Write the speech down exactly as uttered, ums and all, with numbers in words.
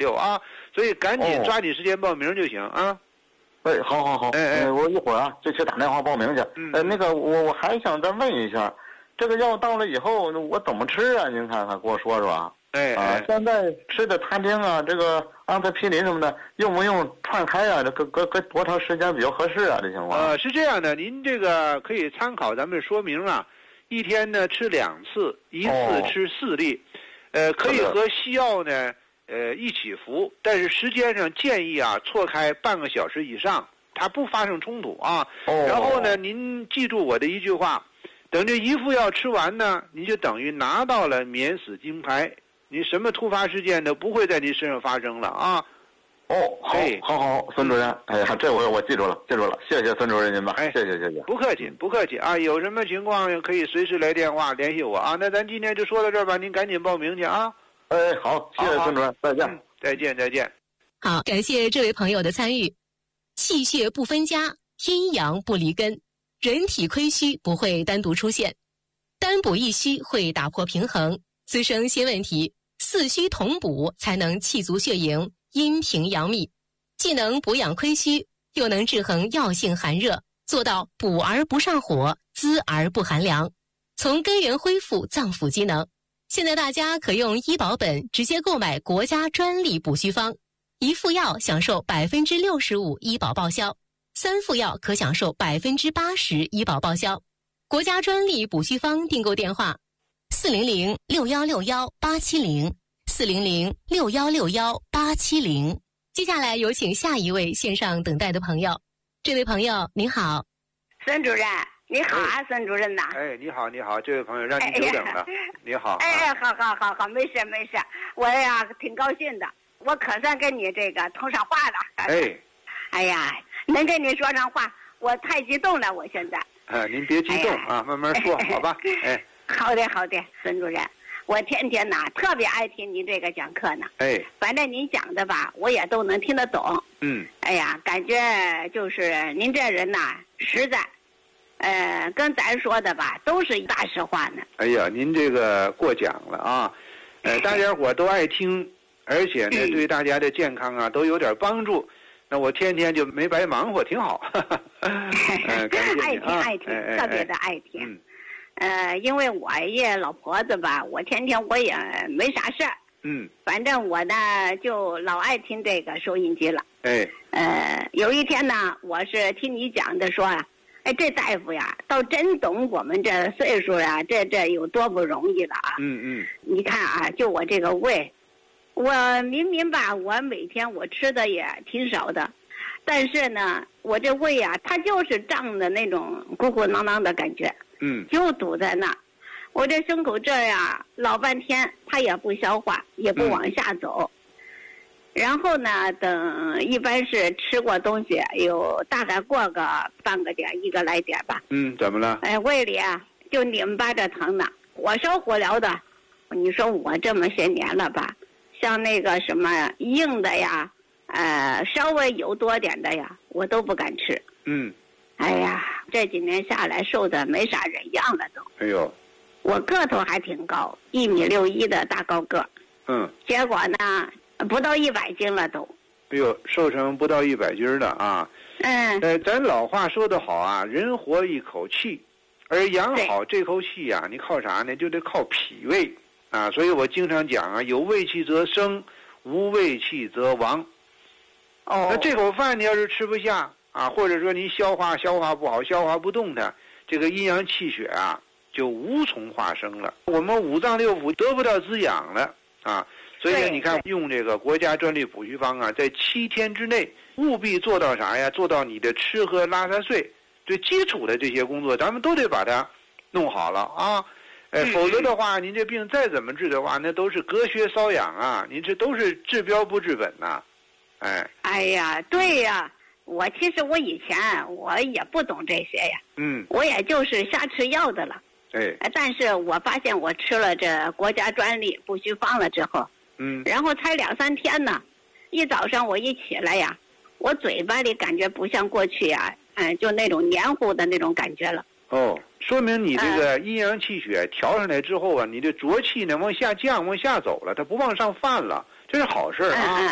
六啊，所以赶紧抓紧时间报名就行啊。 哎，好好好，哎哎，我一会儿啊就去打电话报名去。 嗯， 呃，那个我我还想再问一下，这个药到了以后我怎么吃啊？您看看给我说说啊。 哎啊，现在吃的他汀啊，这个阿司匹林什么的，用不用串开啊？这隔隔隔多长时间比较合适啊？这情况？ 呃，是这样的，您这个可以参考咱们说明啊，一天呢吃两次，一次吃四粒，哦、呃，可以和西药呢呃一起服，但是时间上建议啊错开半个小时以上，它不发生冲突啊。 哦、 然后呢，您记住我的一句话，等这一副药吃完呢，您就等于拿到了免死金牌。你什么突发事件都不会在你身上发生了啊！ 哦，好，好，好，孙主任，哎呀，这回我记住了，记住了，谢谢孙主任您吧，哎，谢谢，谢谢， 不客气，不客气啊！有什么情况可以随时来电话联系我啊！那咱今天就说到这儿吧，您赶紧报名去啊！ 哎，好，谢谢孙主任，再见、 嗯，再见，再见。 好，感谢这位朋友的参与。气血不分家，阴阳不离根，人体亏虚不会单独出现，单补一虚会打破平衡，滋生新问题。四虚同补才能气足血盈，阴平阳秘，既能补养亏虚，又能制衡药性寒热，做到补而不上火，滋而不寒凉，从根源恢复脏腑机能。现在大家可用医保本直接购买国家专利补虚方，一副药享受百分之六十五医保报销，三副药可享受百分之八十医保报销。国家专利补虚方订购电话：四零零六幺六幺八七零，四零零六幺六幺八七零。接下来有请下一位线上等待的朋友。这位朋友您好。 孙主任你好啊、哎、孙主任呐。 哎，你好你好，这位朋友让您久等了、哎、你好。 哎，好好好好，没事没事，我呀挺高兴的，我可算跟你这个通上话了。 哎， 哎呀，能跟你说上话，我太激动了，我现在。 啊，您别激动、哎、啊，慢慢说，好吧？哎， 好的好的，孙主任，我天天呐特别爱听您这个讲课呢。 哎， 反正您讲的吧，我也都能听得懂。 嗯。 哎呀，感觉就是您这人呐实在，呃，跟咱说的吧都是大实话呢。 哎呀，您这个过奖了啊，呃，大家伙都爱听，而且呢、嗯、对大家的健康啊都有点帮助。那我天天就没白忙活，挺好。呃、感谢爱听爱听、哎，特别的爱听。嗯呃，因为我也老婆子吧，我天天我也没啥事儿。 嗯。 反正我呢就老爱听这个收音机了。 哎。 呃，有一天呢，我是听你讲的说啊，哎，这大夫呀，倒真懂我们这岁数啊，这这有多不容易了啊。 嗯嗯。 你看啊，就我这个胃，我明明吧，我每天我吃的也挺少的，但是呢，我这胃啊，它就是胀的那种鼓鼓囊囊的感觉。 嗯， 就堵在那，我这胸口这儿呀，老半天它也不消化，也不往下走。嗯、然后呢，等一般是吃过东西，有大概过个半个点一个来点吧。 嗯，怎么了？ 哎，胃里啊就拧巴着疼呢。火烧火燎的，你说我这么些年了吧，像那个什么硬的呀，呃，稍微油多点的呀，我都不敢吃。 嗯。 哎呀，这几年下来瘦的没啥人样了都。 哎呦， 我个头还挺高，一米六一的大高个。 嗯。 结果呢，不到一百斤了都。 哎呦，瘦成不到一百斤了啊！ 嗯。 呃，咱老话说得好啊，人活一口气，而养好这口气呀、啊，你靠啥呢？就得靠脾胃啊。所以我经常讲啊，有胃气则生，无胃气则亡。 哦。 那这口饭你要是吃不下。啊，或者说您消化消化不好，消化不动它，这个阴阳气血啊就无从化生了，我们五脏六腑得不到滋养了啊。所以你看，用这个国家专利补虚方啊，在七天之内务必做到啥呀？做到你的吃喝拉撒睡最基础的这些工作，咱们都得把它弄好了啊。哎，否则的话，您这病再怎么治的话，那都是隔靴搔痒啊，您这都是治标不治本呐、啊。哎。 哎呀，对呀。我其实我以前我也不懂这些呀， 嗯， 我也就是瞎吃药的了， 哎， 但是我发现我吃了这国家专利补虚方了之后， 嗯， 然后才两三天呢，一早上我一起来呀，我嘴巴里感觉不像过去呀，嗯，就那种黏糊的那种感觉了。 哦，说明你这个阴阳气血调上来之后啊，你的浊气呢往下降，往下走了，它不往上泛了，这是好事啊。 嗯嗯